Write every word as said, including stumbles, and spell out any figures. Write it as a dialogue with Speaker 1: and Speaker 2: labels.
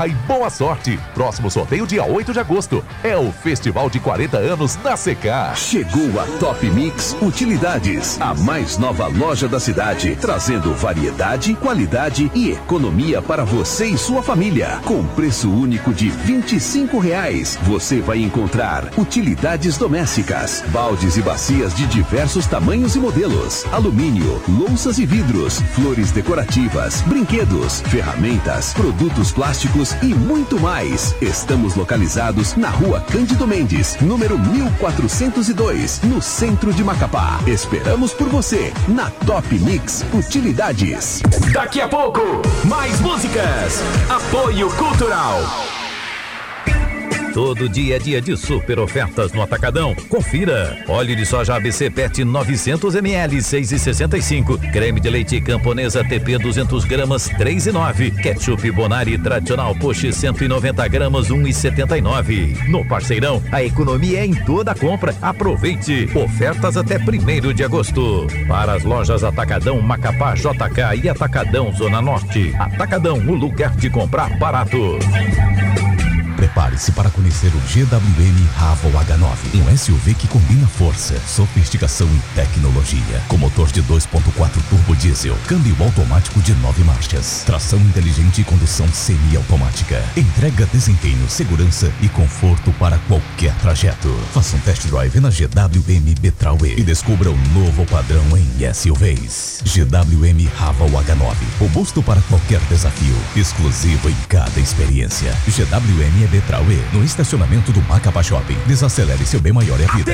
Speaker 1: garra e boa sorte. Próximo sorteio dia oito de agosto. É o Festival de quarenta anos na Secar.
Speaker 2: Chegou a Top Mix Utilidades, a mais nova loja da cidade, trazendo variedade, qualidade e economia para você e sua família. Com preço único de vinte e cinco reais, você vai encontrar utilidades domésticas, baldes e bacias de diversos tamanhos e modelos, alumínio, louças e vidros, flores decorativas, brinquedos, ferramentas, produtos plásticos e muito mais. Estamos localizados na Rua Cândido Mendes, número mil quatrocentos e dois, no centro de Macapá. Esperamos por você na Top Mix Utilidades.
Speaker 3: Daqui a pouco, mais músicas. Apoio Cultural. Todo dia é dia de super ofertas no Atacadão. Confira. Óleo de soja A B C Pet novecentos mililitros, seis e sessenta e cinco. Creme de leite Camponesa T P duzentos gramas, três e nove. Ketchup Bonari tradicional Poche cento e noventa gramas, um e setenta e nove. No Parceirão, a economia é em toda a compra. Aproveite. Ofertas até primeiro de agosto. Para as lojas Atacadão, Macapá, J K e Atacadão Zona Norte. Atacadão, o lugar de comprar barato.
Speaker 4: Prepare-se para conhecer o G W M Raval H nove, um S U V que combina força, sofisticação e tecnologia. Com motor de dois ponto quatro turbo diesel, câmbio automático de nove marchas, tração inteligente e condução semi-automática. Entrega desempenho, segurança e conforto para qualquer trajeto. Faça um test drive na G W M B-Trail e descubra o novo padrão em S U Vs. G W M Raval H nove, robusto para qualquer desafio, exclusivo em cada experiência. G W M B-Trail, no estacionamento do Macapá Shopping. Desacelere, seu bem maior é a vida.